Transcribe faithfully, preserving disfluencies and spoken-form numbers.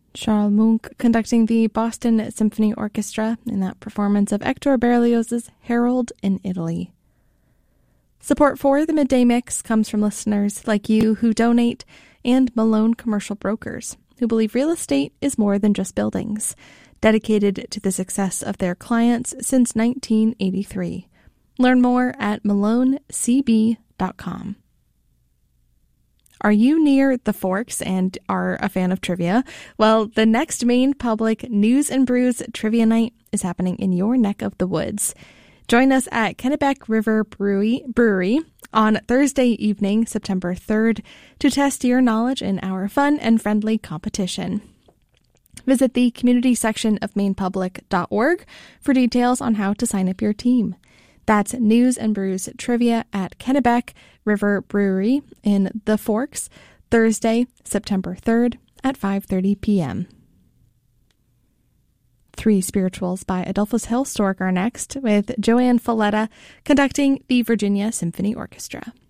Charles Munch conducting the Boston Symphony Orchestra in that performance of Hector Berlioz's Harold in Italy. Support for the Midday Mix comes from listeners like you who donate and Malone Commercial Brokers, who believe real estate is more than just buildings, dedicated to the success of their clients since nineteen eighty-three. Learn more at malone c b dot com. Are you near the Forks and are a fan of trivia? Well, the next Maine Public News and Brews Trivia Night is happening in your neck of the woods. Join us at Kennebec River Brewery, Brewery on Thursday evening, September third, to test your knowledge in our fun and friendly competition. Visit the community section of maine public dot org for details on how to sign up your team. That's News and Brews Trivia at Kennebec River Brewery in the Forks, Thursday, September third at five thirty p.m. Three Spirituals by Adolphus Hill Stork are next, with Joanne Falletta conducting the Virginia Symphony Orchestra.